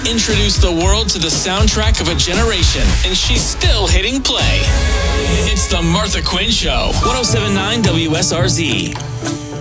introduced the world to the soundtrack of a generation, and she's still hitting play. It's the Martha Quinn Show, 107.9 WSRZ.